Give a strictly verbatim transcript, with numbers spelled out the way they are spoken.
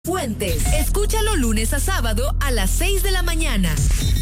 Fuentes. Escúchalo lunes a sábado a las seis de la mañana.